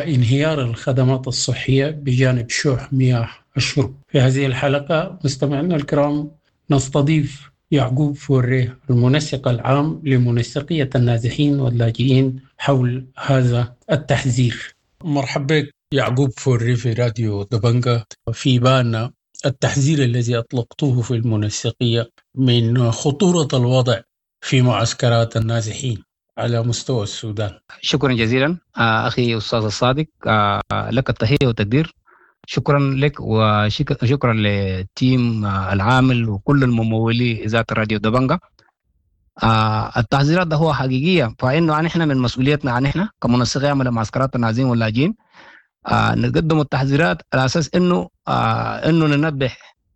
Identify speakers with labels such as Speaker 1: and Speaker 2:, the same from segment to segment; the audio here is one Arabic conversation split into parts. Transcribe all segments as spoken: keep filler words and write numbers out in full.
Speaker 1: وانهيار الخدمات الصحية بجانب شح مياه الشرب. في هذه الحلقة مستمعينا الكرام نستضيف يعقوب فوري المنسق العام لمنسقية النازحين واللاجئين حول هذا التحذير. مرحبا بك يعقوب فوري في راديو دبنجة. في بالنا التحذير الذي أطلقتوه في المنسقية من خطورة الوضع في معسكرات النازحين على مستوى السودان.
Speaker 2: شكرا جزيلا أخي أستاذ الصادق، لك التحية والتقدير. شكرا لك وشكرا للتيم العامل وكل الممولي إذاعة راديو دبنجة. التحذيرات ده هو حقيقية، فإنه نحن من مسؤوليتنا عن إحنا كمنسقين عمل معسكرات النازحين واللاجئين نقدم التحذيرات على أساس إنه إنه ننبه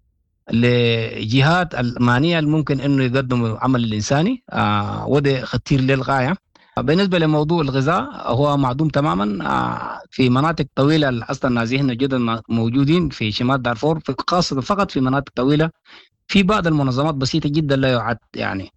Speaker 2: لجهات المعنية الممكن إنه يقدموا عمل الإنساني، وده خطير للغاية. بالنسبة لموضوع الغذاء هو معدوم تماما في مناطق طويلة. أصلا النازحين جدا موجودين في شمال دارفور، خاصة فقط في مناطق طويلة. في بعض المنظمات بسيطة جدا لا يعد يعني.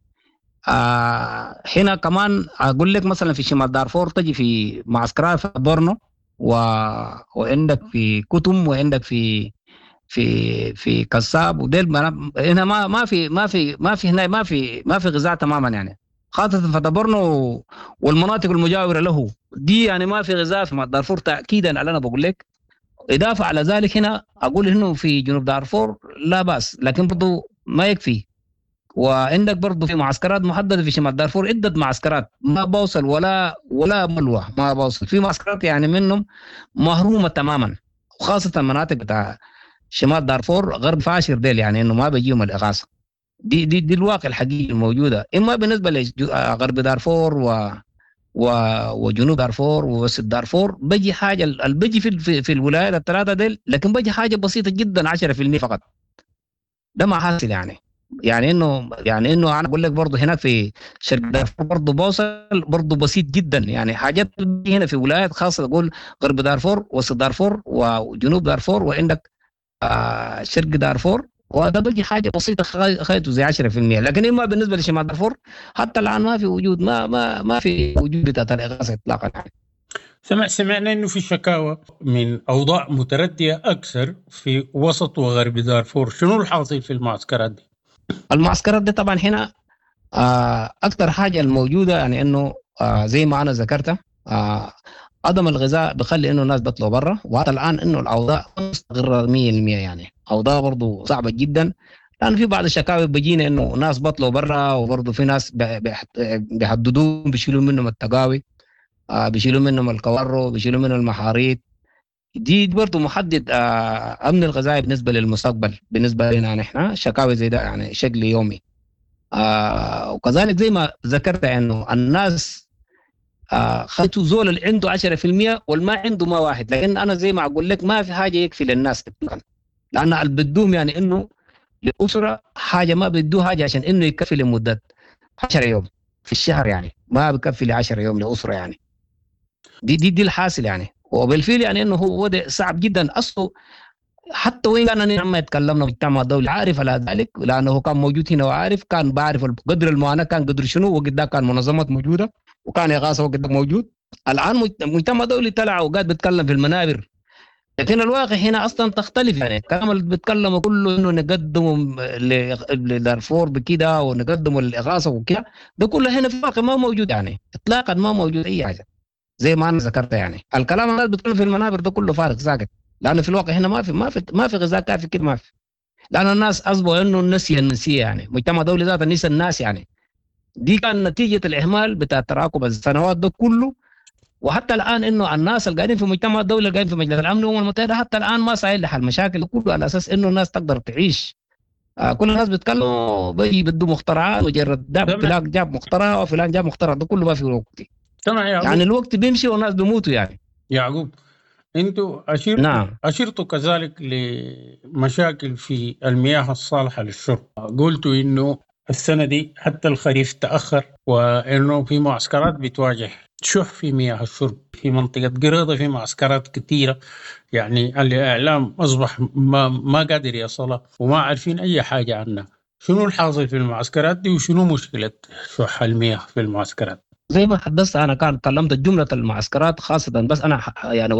Speaker 2: آه هنا كمان أقول لك مثلا في شمال دارفور تجي في معسكرات في بورنو و... وعندك في كتم وعندك في في في كساب وديل. هنا ما ما في ما في ما في هنا ما في ما في غذاء تماما يعني، خاصة في دبرنو والمناطق المجاورة له دي يعني ما في غذاء في دارفور تأكيدا على أنا بقول لك. إضافة على ذلك هنا أقول إنه في جنوب دارفور لا بأس، لكن برضو ما يكفي. وعندك برضو في معسكرات محددة في شمال دارفور، عدة معسكرات ما بوصل ولا ولا ملوى ما بوصل. في معسكرات يعني منهم محرومة تماما، وخاصة المناطق بتاع شمال دارفور غرب فاشر ديل يعني إنه ما بيجيهم الإغاثة. دي دي دي الواقع الحقيقي الموجودة. إما بالنسبة لغرب دارفور و و وجنوب دارفور ووسط دارفور بيجي حاجة البيجي في في, في الولايات الثلاثة ديل، لكن بيجي حاجة بسيطة جدا عشرة في المية فقط. ده ما حاصل يعني يعني إنه يعني إنه أنا أقول لك برضه هناك في شرق دارفور برضه بوصل برضه بسيط جدا يعني. حاجات هنا في ولايات خاصة أقول غرب دارفور وسط دارفور وجنوب دارفور وعندك آه شرق دارفور، وهذا بيجي حاجة بسيطة خيطه زي عشرة في المية. لكن إما بالنسبة لشمال دارفور حتى الآن ما في وجود ما ما ما في وجود بتاعة الإغاثة إطلاقا.
Speaker 1: سمع سمعنا إنه في شكاوى من أوضاع متردية أكثر في وسط وغرب دارفور. شنو الحاصل في المعسكرات دي؟
Speaker 2: المعسكرات دي طبعا هنا آه أكثر حاجة الموجودة يعني إنه آه زي ما أنا ذكرت آه عدم الغذاء بخلي إنه الناس بيطلعوا برا، وحتى الآن إنه الأوضاع مستقرة مية بالمية يعني. أوضاع برضو صعبة جدا، لأن في بعض الشكاوى بيجينا إنه ناس بيطلعوا برا، وبرضو في ناس بيحددون بيشيلوا منهم التقاوي، آه بيشيلوا منهم الكوارو، بيشيلوا منهم المحاريت. دي برضو محدد آه أمن الغذاء بالنسبة للمستقبل. بالنسبة لنا نحن شكاوى زي ده يعني شكل يومي. آه وكذلك زي ما ذكرت إنه الناس آه خلتوا زول اللي عنده عشرة في المية والما عنده ما واحد. لكن أنا زي ما أقول لك ما في حاجة يكفي للناس إطلاقا، لأن اللي بدوهم يعني إنه للأسرة حاجة ما بدوه حاجة عشان إنه يكفي لمدة عشرة يوم في الشهر يعني، ما بكفي لعشرة يوم لأسرة يعني. دي دي دي الحاصل يعني. وبالفعل يعني إنه هو وضع صعب جدا أصله. حتى وين كان لما يتكلمنا مجتمع الدولي عارف على ذلك، لأنه كان موجود هنا وعارف، كان بعرف قدر المعاناة كان قدر شنو، وقد ده كان منظمات موجودة وكان إغاثة وقد موجود. الآن مجتمع دولي طلع وقاعد بيتكلم في المنابر، لكن الواقع هنا أصلا تختلف يعني. الكلام اللي بيتكلموا كله إنه نقدمه لدارفور بكده ونقدمه للإغاثة وكده، ده كله هنا في الواقع ما موجود يعني إطلاقا، ما موجود أي حاجة زي ما أنا ذكرت يعني. الكلام اللي بيتكلم في المنابر ده كله فارغ ساكت، لأن في الواقع هنا ما في ما في ما في غذاء كافي كده، ما في. لأن الناس أصبحوا إنه النسي النسية يعني، مجتمع دولي ذات نسي الناس يعني. دي كان نتيجة الإهمال بتاع تراكم السنوات ده كله. وحتى الآن إنه الناس اللي قاعدين في مجتمع الدولي اللي قاعدين في مجلس الأمن والأمم المتحدة حتى الآن ما ساعد لحل مشاكل كله على أساس إنه الناس تقدر تعيش. آه كل الناس بيتكلموا بيجي بدو مخترعات وجرد جاب فلان جاب مخترع وفلان جاب مخترع، ده كله ما في وقت يعني. الوقت بيمشي والناس بيموتوا يعني.
Speaker 1: يعقوب انتوا أشرتوا
Speaker 2: نعم.
Speaker 1: أشرتوا كذلك لمشاكل في المياه الصالحة للشرب. قلتوا إنه السنة دي حتى الخريف تأخر، وإنه في معسكرات بتواجه شح في مياه الشرب في منطقة قريضة، في معسكرات كثيرة يعني الإعلام أصبح ما ما قادر يصلها وما عارفين أي حاجة عنها. شنو الحاصل في المعسكرات دي وشنو مشكلة شح المياه في المعسكرات؟
Speaker 2: زي ما حدثت أنا كان كلمت جملة المعسكرات خاصة، بس أنا يعني